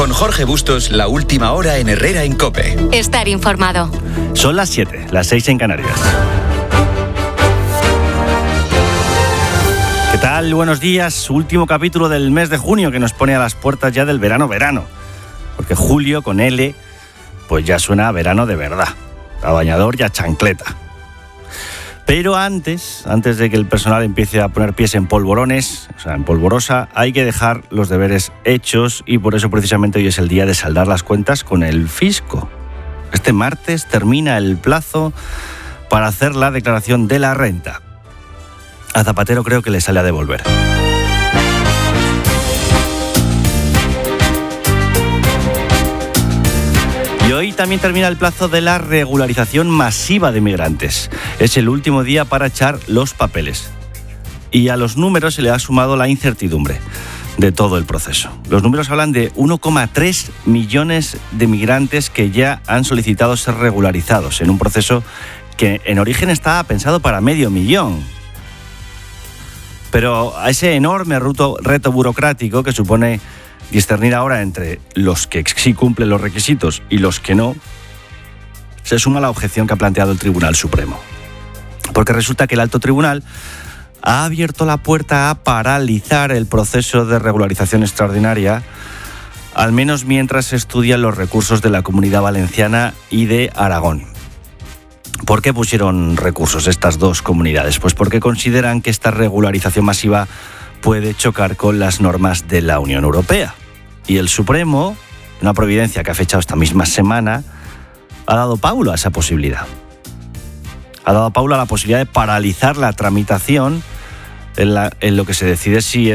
Con Jorge Bustos, la última hora en Herrera en COPE. Estar informado. Son las 7, las 6 en Canarias. ¿Qué tal? Buenos días. Último capítulo del mes de junio que nos pone a las puertas ya del verano. Porque julio con L, pues ya suena a verano de verdad. A bañador y a chancleta. Pero antes de que el personal empiece a poner pies en polvorones, o sea, en polvorosa, hay que dejar los deberes hechos y por eso precisamente hoy es el día de saldar las cuentas con el fisco. Este martes termina el plazo para hacer la declaración de la renta. A Zapatero creo que le sale a devolver. Y hoy también termina el plazo de la regularización masiva de migrantes. Es el último día para echar los papeles. Y a los números se le ha sumado la incertidumbre de todo el proceso. Los números hablan de 1,3 millones de migrantes que ya han solicitado ser regularizados en un proceso que en origen estaba pensado para 500.000. Pero a ese enorme reto burocrático que supone discernir ahora entre los que sí cumplen los requisitos y los que no, se suma la objeción que ha planteado el Tribunal Supremo. Porque resulta que el Alto Tribunal ha abierto la puerta a paralizar el proceso de regularización extraordinaria, al menos mientras se estudian los recursos de la Comunidad Valenciana y de Aragón. ¿Por qué pusieron recursos estas dos comunidades? Pues porque consideran que esta regularización masiva puede chocar con las normas de la Unión Europea. Y el Supremo, una providencia que ha fechado esta misma semana, ha dado paulo a esa posibilidad. Ha dado paulo a la posibilidad de paralizar la tramitación en lo que se decide si